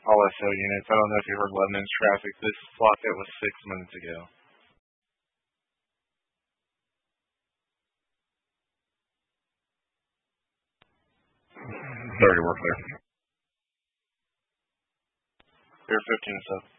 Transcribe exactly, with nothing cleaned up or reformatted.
All S O units. I don't know if you heard Lebanon's traffic. This lockout was six minutes ago. Sorry to work there. They're fifteen and seven.